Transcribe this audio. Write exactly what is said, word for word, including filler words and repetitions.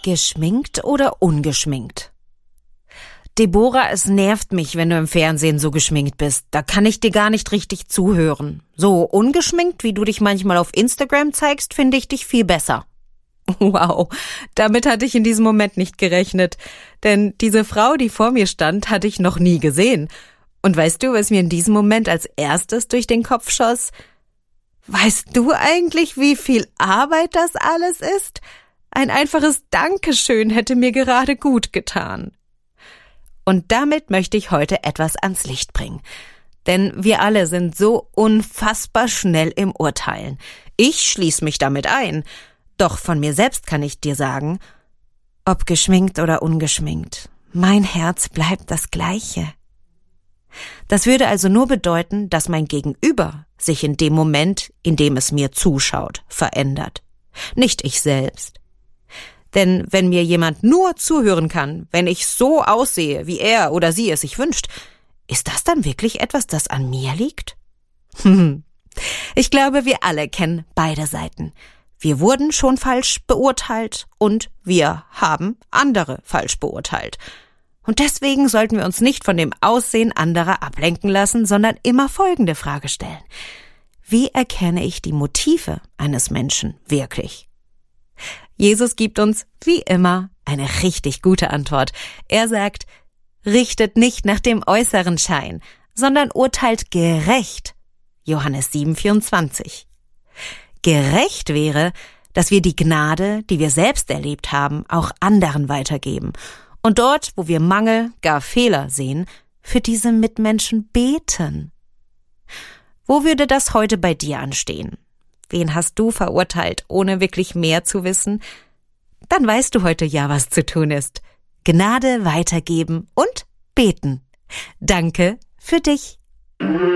Geschminkt oder ungeschminkt? Deborah, es nervt mich, wenn du im Fernsehen so geschminkt bist. Da kann ich dir gar nicht richtig zuhören. So ungeschminkt, wie du dich manchmal auf Instagram zeigst, finde ich dich viel besser. Wow, damit hatte ich in diesem Moment nicht gerechnet. Denn diese Frau, die vor mir stand, hatte ich noch nie gesehen. Und weißt du, was mir in diesem Moment als erstes durch den Kopf schoss? Weißt du eigentlich, wie viel Arbeit das alles ist? Ein einfaches Dankeschön hätte mir gerade gut getan. Und damit möchte ich heute etwas ans Licht bringen. Denn wir alle sind so unfassbar schnell im Urteilen. Ich schließe mich damit ein. Doch von mir selbst kann ich dir sagen, ob geschminkt oder ungeschminkt, mein Herz bleibt das Gleiche. Das würde also nur bedeuten, dass mein Gegenüber sich in dem Moment, in dem es mir zuschaut, verändert. Nicht ich selbst. Denn wenn mir jemand nur zuhören kann, wenn ich so aussehe, wie er oder sie es sich wünscht, ist das dann wirklich etwas, das an mir liegt? Ich glaube, wir alle kennen beide Seiten. Wir wurden schon falsch beurteilt und wir haben andere falsch beurteilt. Und deswegen sollten wir uns nicht von dem Aussehen anderer ablenken lassen, sondern immer folgende Frage stellen. Wie erkenne ich die Motive eines Menschen wirklich? Jesus gibt uns, wie immer, eine richtig gute Antwort. Er sagt, richtet nicht nach dem äußeren Schein, sondern urteilt gerecht. Johannes sieben, vierundzwanzig. Gerecht wäre, dass wir die Gnade, die wir selbst erlebt haben, auch anderen weitergeben. Und dort, wo wir Mangel, gar Fehler sehen, für diese Mitmenschen beten. Wo würde das heute bei dir anstehen? Wen hast du verurteilt, ohne wirklich mehr zu wissen? Dann weißt du heute ja, was zu tun ist. Gnade weitergeben und beten. Danke für dich.